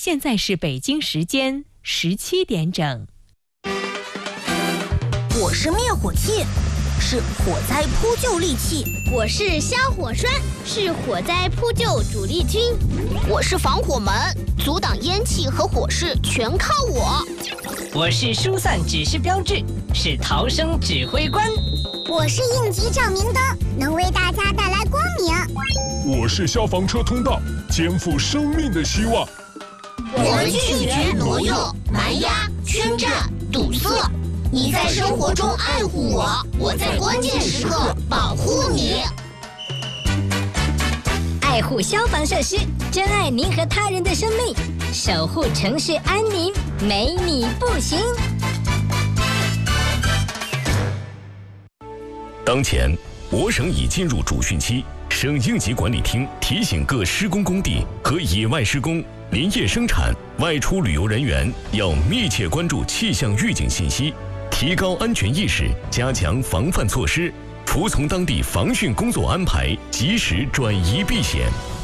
现在是北京时间17点整。 我是灭火器，是火灾扑救利器。 我是消火栓，是火灾扑救主力军。 我是防火门，阻挡烟气和火势全靠我。 我是疏散指示标志，是逃生指挥官。 我是应急照明灯，能为大家带来光明。 我是消防车通道，肩负生命的希望。 我们拒绝挪用、埋压、圈占、堵塞。你在生活中爱护我，我在关键时刻保护你。 爱护消防设施，珍爱您和他人的生命，守护城市安宁，没你不行。 当前，我省已进入主汛期，省应急管理厅提醒各施工工地和野外施工、林业生产、外出旅游人员要密切关注气象预警信息，提高安全意识，加强防范措施，服从当地防汛工作安排，及时转移避险。